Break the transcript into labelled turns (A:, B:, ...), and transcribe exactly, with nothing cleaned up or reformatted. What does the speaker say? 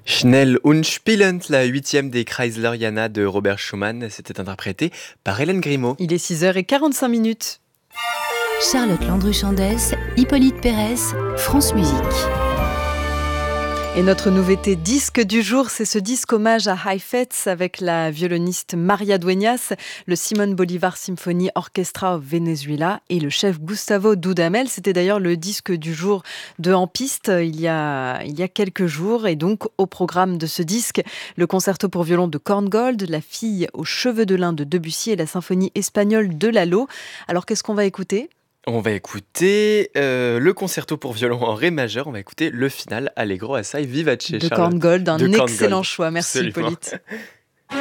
A: Schnell und spielend, la huitième des Kreisleriana de Robert Schumann, c'était interprété par Hélène Grimaud.
B: Il est six heures quarante-cinq minutes.
C: Charlotte Landru-Chandès, Hippolyte Pérez, France Musique.
B: Et notre nouveauté disque du jour, c'est ce disque hommage à Heifetz avec la violoniste Maria Dueñas, le Simon Bolivar Symphony Orchestra of Venezuela et le chef Gustavo Dudamel. C'était d'ailleurs le disque du jour de En Piste il y a, il y a quelques jours. Et donc, au programme de ce disque, le concerto pour violon de Korngold, la fille aux cheveux de lin de Debussy et la symphonie espagnole de Lalo. Alors, qu'est-ce qu'on va écouter ?
A: On va écouter euh, le concerto pour violon en ré majeur. On va écouter le final Allegro assai vivace.
B: De Korngold, un
A: de
B: excellent
A: Korngold.
B: choix. Merci
A: Absolument.
B: Hippolyte.